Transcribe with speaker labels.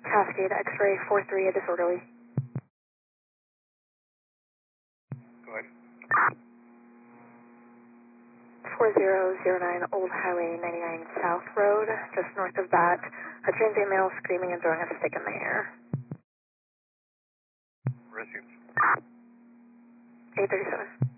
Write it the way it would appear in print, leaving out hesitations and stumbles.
Speaker 1: Cascade X-ray 43, a disorderly.
Speaker 2: Go ahead.
Speaker 1: 4009 Old Highway 99 South Road, just north of that. A transient male screaming and throwing a stick in the air.
Speaker 2: Received.
Speaker 1: 837.